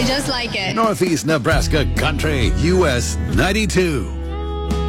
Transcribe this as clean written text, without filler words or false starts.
just like it. Northeast Nebraska Country, US 92.